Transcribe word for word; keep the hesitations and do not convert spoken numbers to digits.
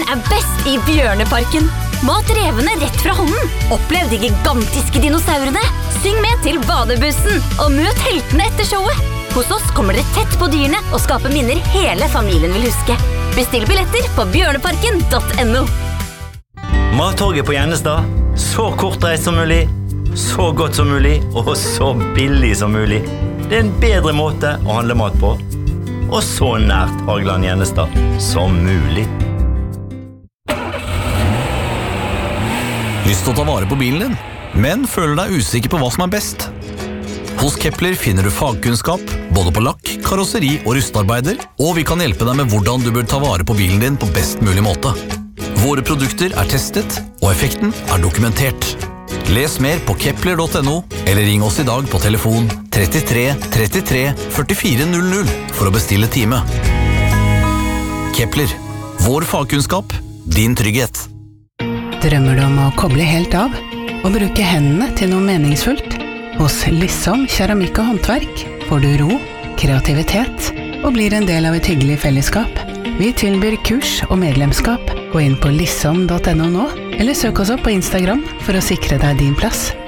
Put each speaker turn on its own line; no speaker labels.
er best i Bjørneparken. Mat revene rett fra hånden. Opplev de gigantiske dinosaurene. Syng med til badebussen, og møt heltene etter showet. Hos oss kommer dere tett på dyrene og skaper minner hele familien vil huske. Bestill billetter på bjørneparken punktum no.
Mattorget på Gjennestad. Så kortreist som mulig, så godt som mulig og så billig som mulig. Det er en bedre måte å handle mat på. Og så nært Hageland Gjennestad som mulig.
Lyst til å ta vare på bilen din, men føler deg usikker på hva som er best? Hos Kepler finner du fagkunnskap, både på lakk, karosseri og rustarbeider, og vi kan hjelpe deg med hvordan du bør ta vare på bilen din på best mulig måte. Våre produkter er testet, og effekten er dokumentert. Les mer på kepler punktum no, eller ring oss i dag på telefon trettitre trettitre førtifire null null for å bestille time. Kepler, vår fagkunnskap, din trygghet.
Drømmer du om å koble helt av og bruke hendene til noe meningsfullt? Hos Lissom keramikk og håndverk får du ro, kreativitet og blir en del av et hyggelig fellesskap. Vi tilbyr kurs og medlemskap. Gå inn på lissom punktum no nå, eller søk oss opp på Instagram for å sikre deg din plass.